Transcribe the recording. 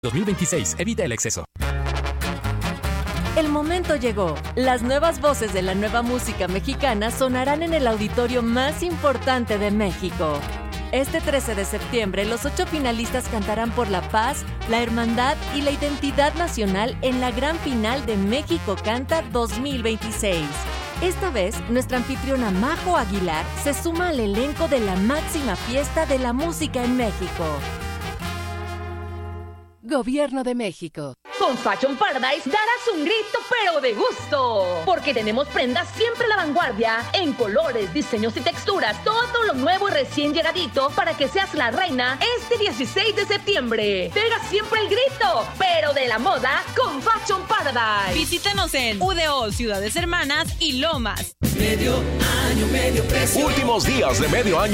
2026. Evita el exceso. El momento llegó. Las nuevas voces de la nueva música mexicana sonarán en el auditorio más importante de México. Este 13 de septiembre, los 8 finalistas cantarán por la paz, la hermandad y la identidad nacional en la gran final de México Canta 2026. Esta vez, nuestra anfitriona Majo Aguilar se suma al elenco de la máxima fiesta de la música en México. Gobierno de México. Con Fashion Paradise darás un grito pero de gusto, porque tenemos prendas siempre a la vanguardia en colores, diseños y texturas, todo lo nuevo y recién llegadito para que seas la reina este 16 de septiembre. Pega siempre el grito, pero de la moda con Fashion Paradise. Visítanos en UDO, Ciudades Hermanas y Lomas. Medio año, medio precio. Últimos días de medio año